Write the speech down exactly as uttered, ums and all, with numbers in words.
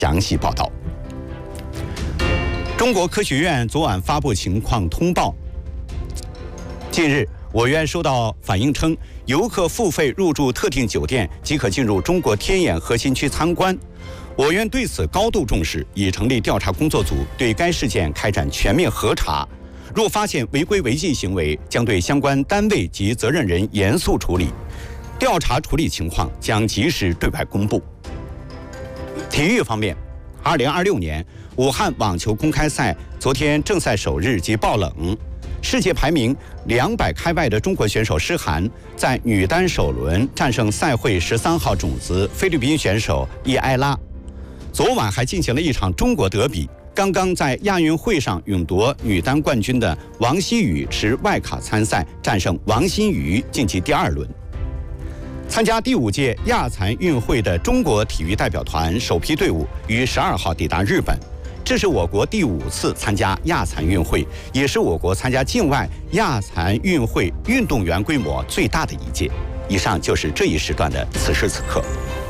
详细报道。中国科学院昨晚发布情况通报，近日我院收到反映称，游客付费入住特定酒店即可进入中国天眼核心区参观。我院对此高度重视，已成立调查工作组，对该事件开展全面核查。若发现违规违纪行为，将对相关单位及责任人严肃处理。调查处理情况将及时对外公布。体育方面，二零二六年武汉网球公开赛昨天正赛首日即爆冷，世界排名两百开外的中国选手诗涵在女单首轮战胜赛会十三号种子菲律宾选手伊埃拉。昨晚还进行了一场中国德比，刚刚在亚运会上勇夺女单冠军的王希雨持外卡参赛，战胜王欣瑜晋级第二轮。参加第五届亚残运会的中国体育代表团首批队伍于十二号抵达日本，这是我国第五次参加亚残运会，也是我国参加境外亚残运会运动员规模最大的一届。以上就是这一时段的此时此刻。